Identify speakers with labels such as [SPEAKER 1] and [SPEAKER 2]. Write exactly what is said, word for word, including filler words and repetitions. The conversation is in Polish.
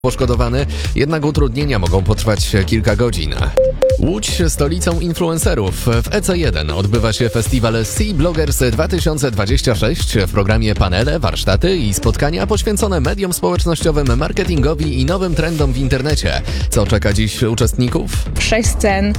[SPEAKER 1] poszkodowany, jednak utrudnienia mogą potrwać kilka godzin. Łódź stolicą influencerów. W E C jeden odbywa się festiwal Sea Bloggers dwa tysiące dwadzieścia sześć. W programie panele, warsztaty i spotkania poświęcone mediom społecznościowym, marketingowi i nowym trendom w internecie. Co czeka dziś uczestników?
[SPEAKER 2] Sześć scen,